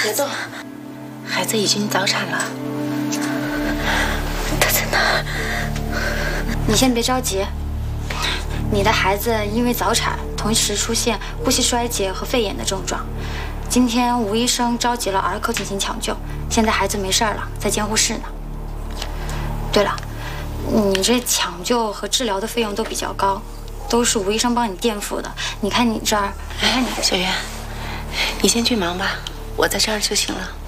别动，孩子已经早产了。 他在哪儿？你先别着急，你的孩子因为早产，同时出现呼吸衰竭和肺炎的症状。今天吴医生召集了儿科进行抢救，现在孩子没事了，在监护室呢。对了，你这抢救和治疗的费用都比较高，都是吴医生帮你垫付的。你看你这儿，你看你的。 小袁，你先去忙吧，我在这儿就行了。